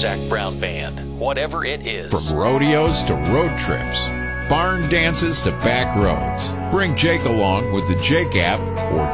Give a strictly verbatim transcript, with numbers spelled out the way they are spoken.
Zac Brown Band, whatever it is. From rodeos to road trips, barn dances to back roads. Bring Jake along with the Jake app or